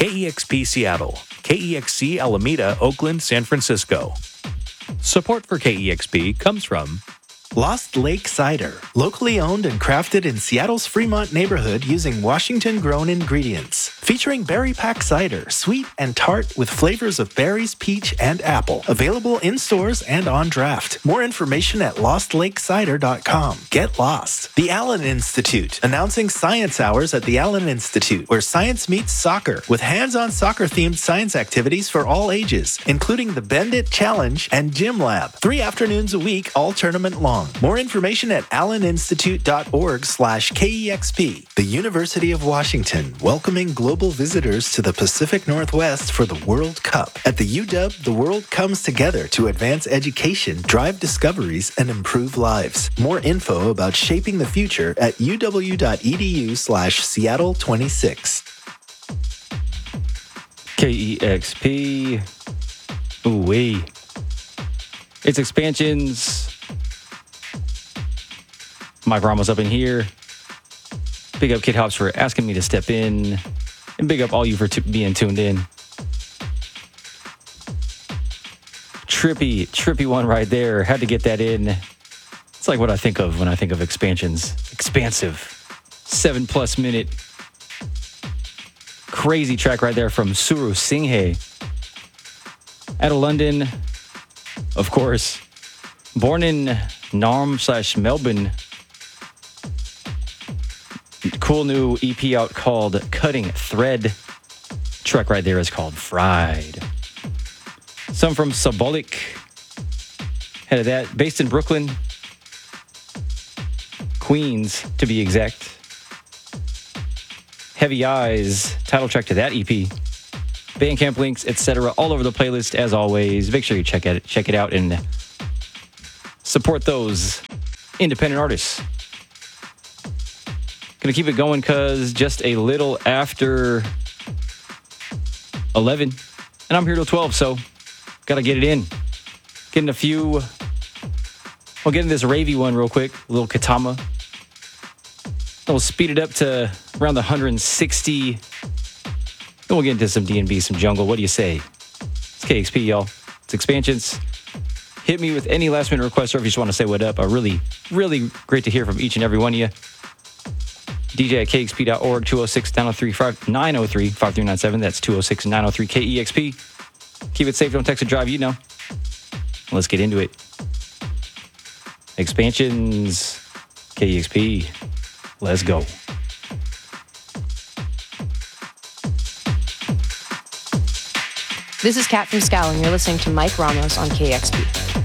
KEXP Seattle, KEXC Alameda, Oakland, San Francisco. Support for KEXP comes from Lost Lake Cider, locally owned and crafted in Seattle's Fremont neighborhood using Washington-grown ingredients. Featuring berry pack cider, sweet and tart with flavors of berries, peach, and apple. Available in stores and on draft. More information at lostlakecider.com. Get lost. The Allen Institute, announcing science hours at the Allen Institute, where science meets soccer, with hands-on soccer-themed science activities for all ages, including the Bend It Challenge and Gym Lab. 3 afternoons a week, all tournament long. More information at alleninstitute.org/KEXP. The University of Washington, welcoming global visitors to the Pacific Northwest for the World Cup. At the UW, the world comes together to advance education, drive discoveries, and improve lives. More info about shaping the future at uw.edu/Seattle26. KEXP. Ooh-wee. It's expansions. Mike Ramos up in here. Big up Kid Hops for asking me to step in. And big up all you for being tuned in. Trippy one right there. Had to get that in. It's like what I think of when I think of expansions. Expansive. 7+ minute. Crazy track right there from Suru Singhe. Out of London, of course. Born in Narm/Melbourne. Cool new EP out called Cutting Thread. Track right there is called Fried. Some from Sabolic. Head of that. Based in Brooklyn. Queens, to be exact. Heavy Eyes, title track to that EP. Bandcamp links, etc. all over the playlist as always. Make sure you check it out and support those independent artists. Gonna keep it going because just a little after 11, and I'm here till 12, so gotta get it in. Getting a few. We'll get into this ravey one real quick. A little Katama. We'll speed it up to around the 160. Then we'll get into some D&B, some jungle. What do you say? It's KXP, y'all. It's expansions. Hit me with any last minute requests or if you just want to say what up. Really great to hear from each and every one of you. DJ at KXP.org, 206-903-5397. That's 206-903-KEXP. Keep it safe, don't text or drive, you know. Let's get into it. Expansions, KEXP. Let's go. This is Kat from Scowl, and you're listening to Mike Ramos on KXP.